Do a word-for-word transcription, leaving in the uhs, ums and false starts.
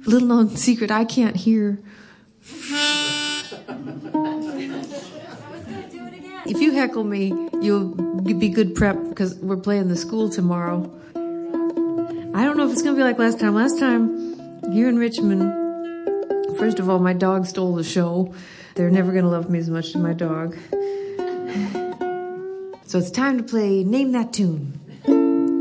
Little known secret, I can't hear. If you heckle me, you'll be good prep because we're playing the school tomorrow. I don't know if it's going to be like last time. Last time, here in Richmond, first of all, my dog stole the show. They're never going to love me as much as my dog. So it's time to play Name That Tune.